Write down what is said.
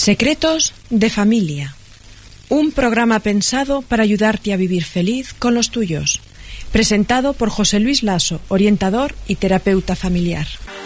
Secretos de familia. Un programa pensado para ayudarte a vivir feliz con los tuyos. Presentado por José Luis Lasso, orientador y terapeuta familiar.